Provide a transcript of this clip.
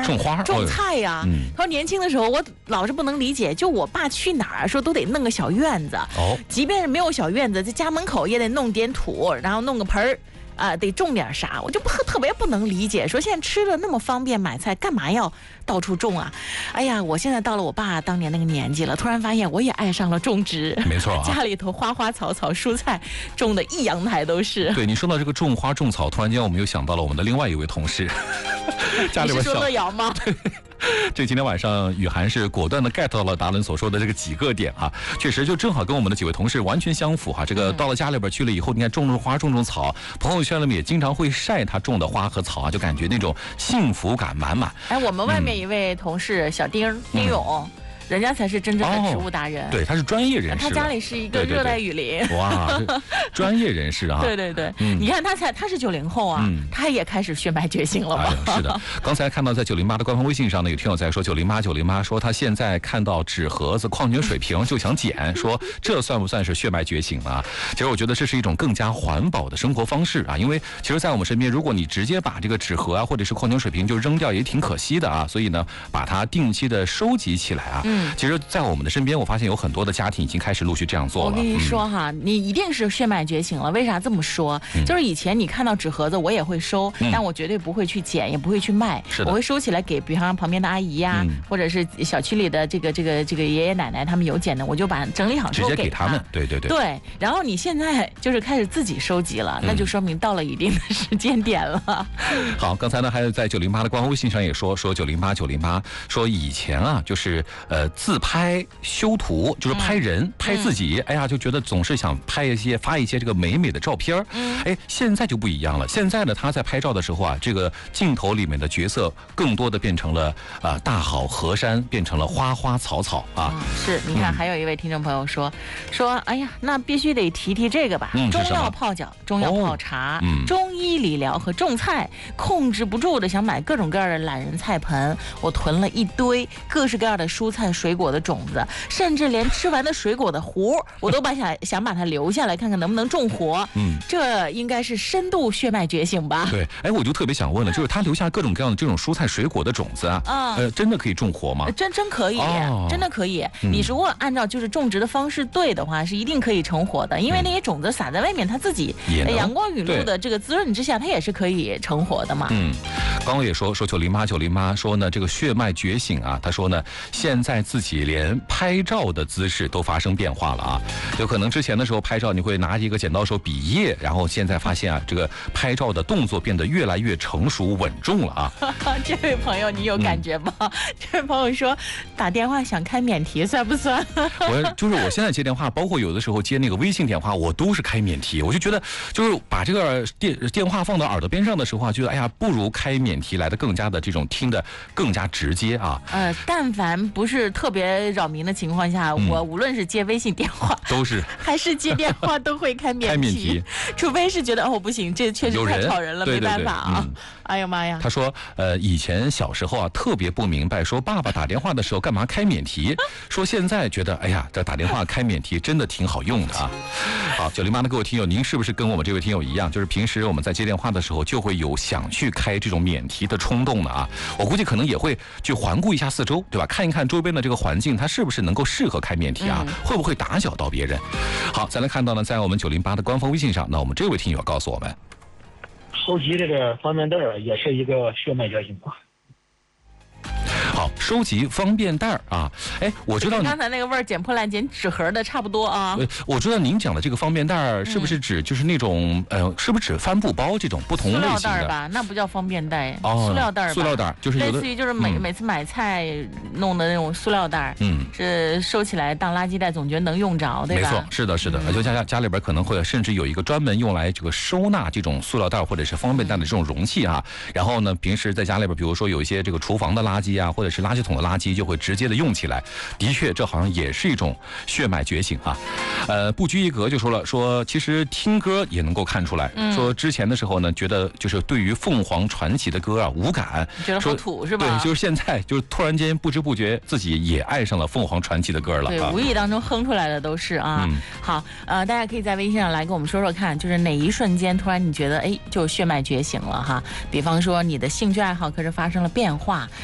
种花种菜呀。他说年轻的时候我老是不能理解，就我爸去哪儿说都得弄个小院子，即便是没有小院子，在家门口也得弄点土，然后弄个盆儿。得种点啥，我就特别不能理解，说现在吃的那么方便，买菜干嘛要到处种啊？哎呀，我现在到了我爸当年那个年纪了，突然发现我也爱上了种植。 没错家里头花花草草蔬菜种的一阳台都是。 对，你说到这个种花种草，突然间我们又想到了我们的另外一位同事，家里边你是说乐瑶吗？ 这今天晚上雨涵是果断的 get 到了达伦所说的这个几个点啊，确实就正好跟我们的几位同事完全相符哈。这个到了家里边去了以后，你看种花种草，朋友圈里面也经常会晒他种的花和草啊，就感觉那种幸福感满满。 哎，我们外面一位同事小丁勇。人家才是真正的植物达人， 对，他是专业人士。 他家里是一个热带雨林， 哇，专业人士啊！ 对，你看他是90后啊，他也开始血脉觉醒了吧？ 是的，刚才看到在908的官方微信上呢，有听友在说908说他现在看到纸盒子、矿泉水瓶就想捡，说这算不算是血脉觉醒啊？其实我觉得这是一种更加环保的生活方式啊，因为其实，在我们身边，如果你直接把这个纸盒啊或者是矿泉水瓶就扔掉，也挺可惜的啊。所以呢，把它定期的收集起来啊。其实，在我们的身边，我发现有很多的家庭已经开始陆续这样做了。 我跟你说哈，你一定是血脉觉醒了。为啥这么说？就是以前你看到纸盒子，我也会收，但我绝对不会去捡，也不会去卖。我会收起来给，比方旁边的阿姨呀，或者是小区里的这个爷爷奶奶，他们有捡的，我就把整理好之后直接给他们。对。 然后你现在就是开始自己收集了，那就说明到了一定的时间点了。 好，刚才呢还有在908的官方微信上也说908说以前啊就是自拍修图，就是拍人拍自己，哎呀就觉得总是想发一些这个美美的照片。哎，现在就不一样了。现在呢他在拍照的时候啊，这个镜头里面的角色更多的变成了大好河山，变成了花花草草啊。 是，你看还有一位听众朋友说，哎呀，那必须得提这个吧，中药泡脚、中药泡茶、中医理疗和种菜，控制不住的想买各种各样的懒人菜盆，我囤了一堆各式各样的蔬菜水果的种子，甚至连吃完的水果的核我都想把它留下来，看看能不能种活。这应该是深度血脉觉醒吧？ 对，哎，我就特别想问了，就是他留下各种各样的这种蔬菜水果的种子啊，真的可以种活吗？ 真可以，真的可以。你如果按照就是种植的方式对的话，是一定可以成活的，因为那些种子撒在外面，它自己阳光雨露的这个滋润之下，它也是可以成活的嘛。 刚刚也说908说呢，这个血脉觉醒啊，他说呢，现在自己连拍照的姿势都发生变化了啊，有可能之前的时候拍照你会拿一个剪刀手比耶，然后现在发现啊，这个拍照的动作变得越来越成熟稳重了啊。 这位朋友你有感觉吗？这位朋友说打电话想开免提算不算？ 我现在接电话，包括有的时候接那个微信电话，我都是开免提。我就觉得就是把这个电话放到耳朵边上的时候啊，觉得哎呀，不如开免提来的更加的这种听得更加直接啊。 但凡不是特别扰民的情况下，我无论是接微信电话都是还是接电话都会开免提，除非是觉得不行，这确实太吵人了，没办法啊。哎呀妈呀！ 他说以前小时候啊特别不明白，说爸爸打电话的时候干嘛开免提，说现在觉得哎呀这打电话开免提真的挺好用的啊。好，908的各位听友，您是不是跟我们这位听友一样，就是平时我们在接电话的时候就会有想去开这种免提的冲动呢啊？我估计可能也会去环顾一下四周，对吧？看一看周边的这个环境，它是不是能够适合开免提啊？会不会打搅到别人？好，再来看到呢，在我们908的官方微信上，那我们这位听友告诉我们， 收集这个方便袋也是一个血脉觉醒吧。 好，收集方便袋啊！哎，我知道刚才那个味儿捡破烂捡纸盒的差不多啊。 我知道您讲的这个方便袋是不是指就是那种是不是指帆布包这种不同类型的？ 塑料袋吧，那不叫方便袋，塑料袋。 塑料袋就是类似于就是每次买菜弄的那种塑料袋，是收起来当垃圾袋，总觉得能用着，对吧？ 没错，是的，是的。就家里边可能会甚至有一个专门用来这个收纳这种塑料袋或者是方便袋的这种容器啊。然后呢，平时在家里边，比如说有一些这个厨房的垃圾啊，或者是垃圾桶的垃圾，就会直接的用起来。的确，这好像也是一种血脉觉醒啊。不拘一格就说其实听歌也能够看出来。说之前的时候呢，觉得就是对于凤凰传奇的歌啊无感， 觉得好土是吧？ 对，就是现在就是突然间不知不觉自己也爱上了凤凰传奇的歌了。 对，无意当中哼出来的都是啊。好，大家可以在微信上来跟我们说说看，就是哪一瞬间突然你觉得就血脉觉醒了哈？比方说你的兴趣爱好可是发生了变化。